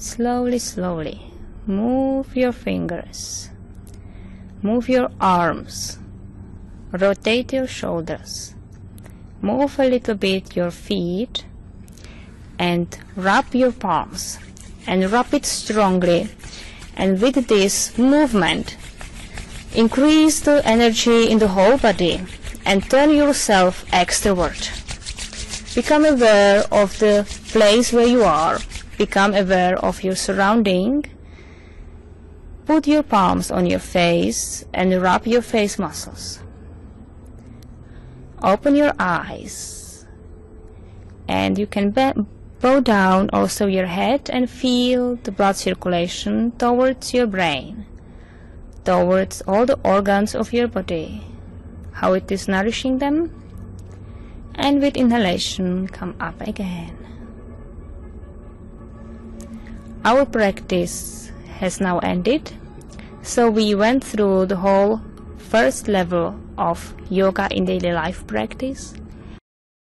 Slowly, slowly, move your fingers, move your arms, rotate your shoulders, move a little bit your feet, and rub your palms, and rub it strongly. And with this movement, increase the energy in the whole body and turn yourself extrovert. Become aware of the place where you are. Become aware of your surrounding. Put your palms on your face and rub your face muscles. Open your eyes. And you can bow down also your head and feel the blood circulation towards your brain, towards all the organs of your body, how it is nourishing them. And with inhalation, come up again. Our practice has now ended, so we went through the whole first level of yoga in daily life practice.